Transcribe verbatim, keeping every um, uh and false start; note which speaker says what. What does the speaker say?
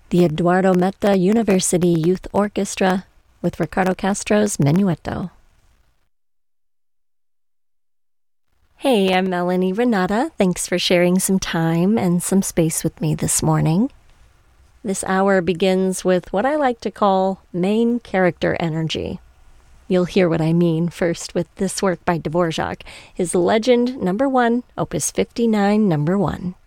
Speaker 1: the Eduardo Metta University Youth Orchestra with Ricardo Castro's Menuetto. Hey, I'm Melanie Renata. Thanks for sharing some time and some space with me this morning. This hour begins with what I like to call main character energy. You'll hear what I mean first with this work by Dvorak, his Legend number one, opus fifty-nine, number one.